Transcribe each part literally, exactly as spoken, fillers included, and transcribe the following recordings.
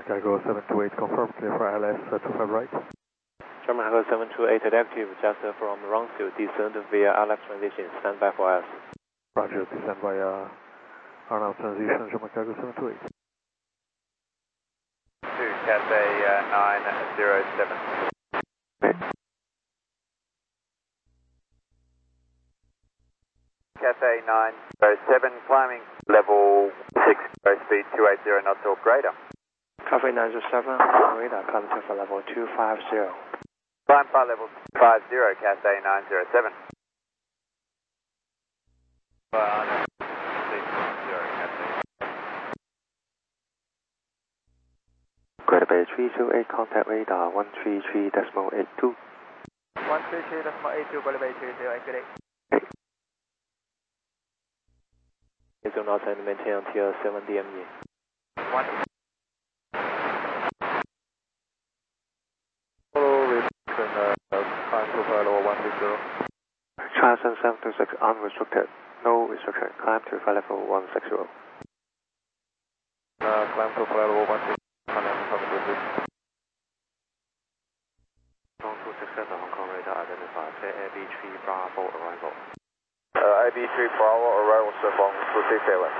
Cargo seven two eight confirmed, clear for L S uh, two five right. German Cargo seven two eight active, just from Ronfield, descend via L F transition, stand by for us. Roger, descend via R N L transition, German Cargo seven two eight. two Cathay uh, nine zero seven. Cathay nine zero seven, climbing level six, speed two eighty knots or greater. Cathay nine zero seven, radar, climb to level two five zero. Climb flight level five zero, Cathay nine zero seven. Uh, Greater Bay three two eight, contact radar one three three decimal eight two. one three three decimal eight two, Greater Bay three zero eight, good day. Zero knots and maintain until seven D M E. One. Follow reduction, uh, climb to flight level one three zero. Transcend seven two six unrestricted, no restriction, climb to flight level one six zero. Uh, climb to flight level one six zero. Long two six seven, Hong Kong radar identified, clear A B three Bravo arrival. Uh, A B three Bravo arrival from two six seven.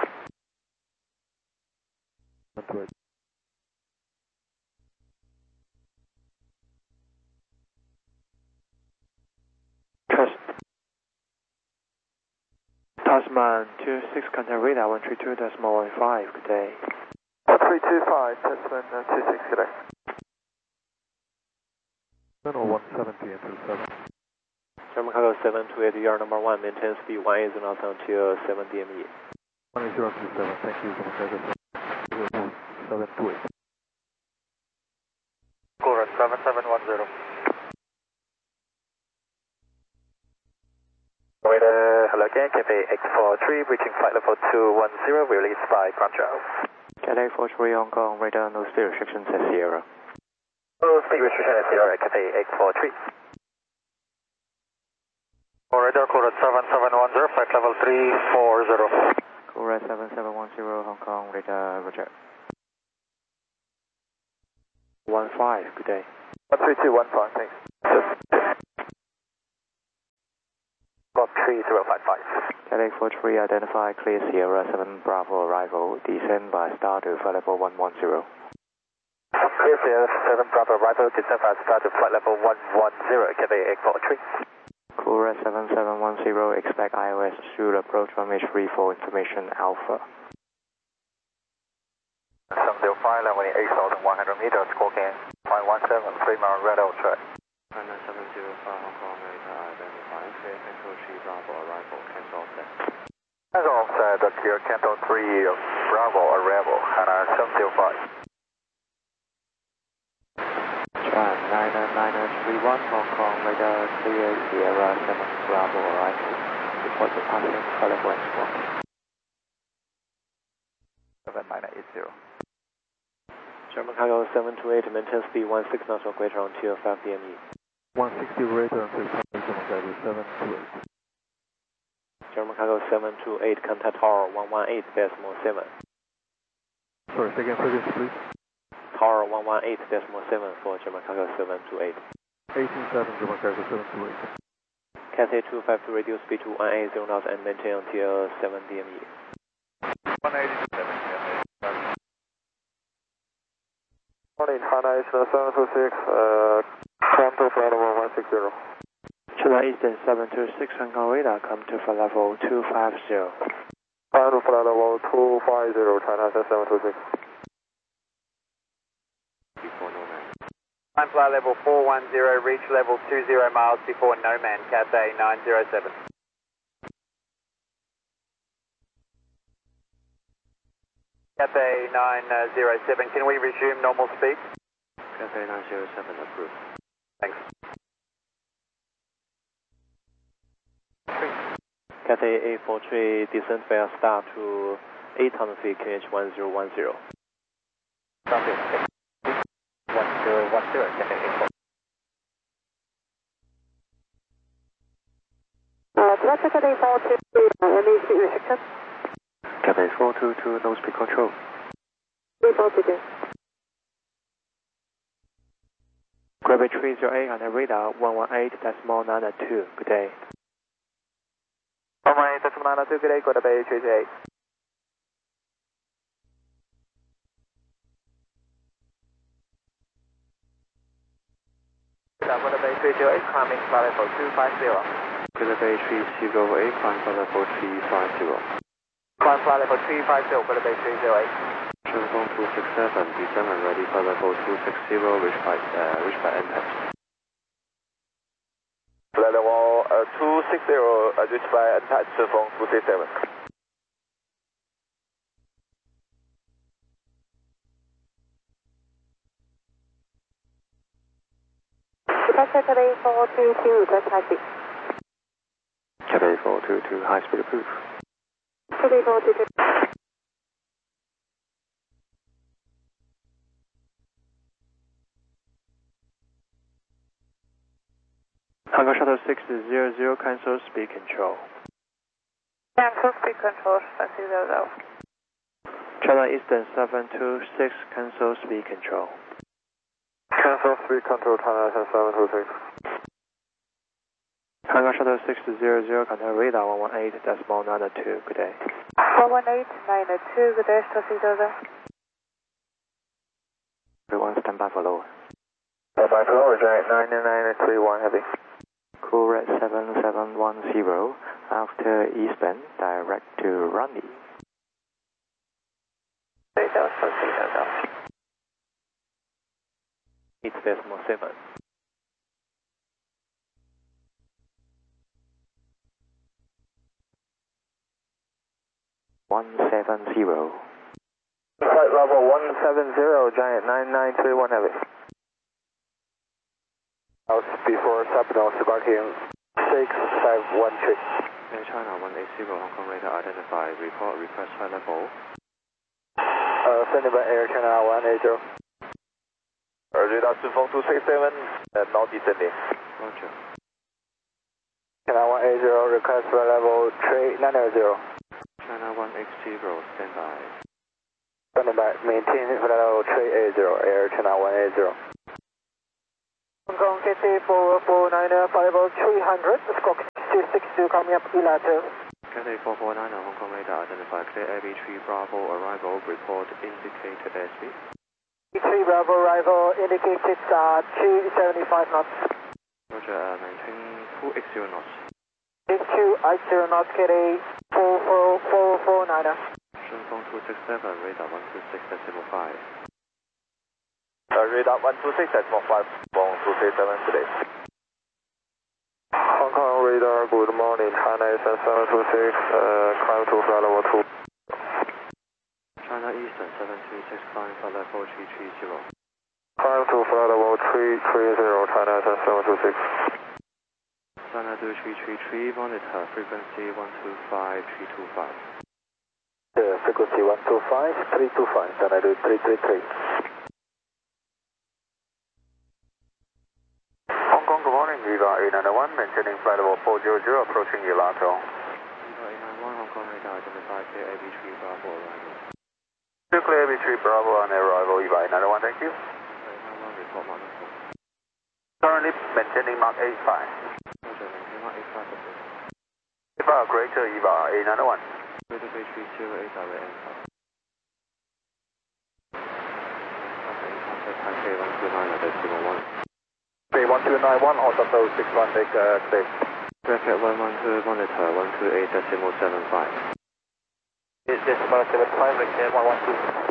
Trust. Tasman two six, contact radar one three two decimal one five, good day. one three two five, Tasman uh, two six, good day. Or one seventy into seven. German Cargo seven two eight, yard number one, maintain speed one eighty knots until seven D M E. one eight zero two seven, thank you, German Cargo seven two eight. Correct, seven seven one zero. Radar, hello again, Cathay X four three, reaching flight level two one zero, released by control. Cathay four three, Hong Kong, radar, no speed restrictions at Sierra. No speed restriction at Sierra, Cathay X four three. Radar, Correct seven seven one zero, flight level three four zero. Correct seven seven one zero, Hong Kong, radar, roger. one five, good day. one three two one five, thanks. Got three zero five five. Cathay four three, identify, clear Sierra seven Bravo arrival, descend by star to flight level one one zero. Clear Sierra seven Bravo arrival, descend by star to flight level one one zero, Cathay X four three. Correct seven seven one zero, expect I O S should approach runway three four, information Alpha. seven zero five, level eight thousand one hundred meters, squawking five one seven, three mile radar track. nine seven zero five, Hong Kong, radar, identify, clear Echo three Bravo arrival, cancel offset. Cancel offset, clear Canto three Bravo arrival, and seven zero five. Tran nine nine three one, Hong Kong, radar, clear Sierra seven Bravo arrival. Report to passing, flight level one squawk. seven nine eight zero. German Cargo seven two eight, maintain speed one six knots or greater until five D M E. one sixty radar until German Cargo seven two eight. German Cargo seven two eight, contact tower one one eight decimal seven. Sorry, second frequency please. Tower one one eight decimal seven for German Cargo seven two eight. eighteen seven, German Cargo seven two eight. Cathay two five two, reduce speed to one eighty knots and maintain until seven D M E. one eighty-seven, Morning, Hana Eastern seven two six, uh, come to flight level one six zero. China Eastern seven two six, Hong Kong radar, come to flight level two five zero. Come to flight level two five zero, China Eastern seven two six. Before no man. Climb flight level four one zero, reach level two zero miles before no man, Cathay nine zero seven. Cathay nine zero seven, can we resume normal speed? Cathay nine zero seven approved. Thanks. Cathay eight four three, descent via star to eight thousand feet, K H one zero one zero. Copy. one zero one zero, Cathay eight four. Uh, did I check Cathay four two two, any speed restriction? Cathay four two two, no speed control. three four two two. three zero eight on the radar one one eight decimal nine two. Good day. one one eight decimal nine two, good day, Quarter Bay three zero eight. Quarter Bay three zero eight, climbing flight level two five zero. Quarter Bay three zero eight, climb flight level three five zero. Climb flight level three five zero, Quarter Bay three zero eight. 顺风two six seven, descend and ready flight level two six zero, reach by, uh, reach by impact. Flight level uh, two six zero, uh, reach by impact, 顺风two six seven. Departure Cathay four two two, request high speed. Cathay four two two, high speed approved. Cathay four two two. Hong Kong Shuttle six zero zero, cancel speed control. Cancel speed control, six zero zero. China Eastern seven two six, cancel speed control. Cancel speed control, China Eastern seven two six. Hong Kong Shuttle six zero zero, contact radar one one eight decimal nine two. Good day. one one eight nine two, good day, six zero zero. Everyone stand by for lower. Stand by for lower, giant nine nine three one heavy. Cool red seven seven one zero, after eastbound, direct to runway. six zero zero. eight decimal seven. one seven zero. Flight level one seven zero, giant nine nine three one heavy. House before Sabino, debarking six five one three. Air China one eight zero, Hong Kong radar identified, report request high level. Uh, sending by Air China one eight zero. Uh, radar 顺风 two six seven, uh, now descending. Roger. China one eight zero, request flight level three nine zero. China one eight zero, stand by. Standing by, maintain flight level three eight zero, Air China one eight zero. Hong Kong Cathay four four nine, flight level three hundred, squawk two six two, coming up Elato. Cathay four four nine, Hong Kong radar identified, clear Air B three Bravo, arrival, report indicated airspeed. B three Bravo arrival, indicated uh, two seventy-five knots. Roger, uh, maintain two eighty knots. two eighty knots, Cathay four four four four nine. 顺风two six seven, radar one two six decimal five. Uh, radar one two six decimal five, one two six seven today. Hong Kong radar, good morning, China Eastern seven two six, uh, climb to flight level two. China Eastern seven two six, climb flight level three three zero. Climb to flight level three three zero, China Eastern seven two six. China two three three three, monitor frequency one two five three two five. Uh, frequency one two five three two five, China two three three three. Hong Kong, good morning, Viva eight nine one, maintaining flight level four zero zero, approaching Elato. Viva eight nine one, Hong Kong radar identified, clear A B three Bravo, arrival. Clear A B three Bravo on arrival, Viva eight nine one, thank you. eight nine one, report Mark four. Currently maintaining Mark eight five. Roger, maintain Mark eight five, okay. Viva Greater Viva eight nine one. Greater Bay three zero eight, direct impact. Okay, contact Taipei one two nine, decimal one. Bay one two nine one, also close six one, take uh, clear. Bracket one one two, monitor one two eight decimal seven five. Is decimal seven five, one one two.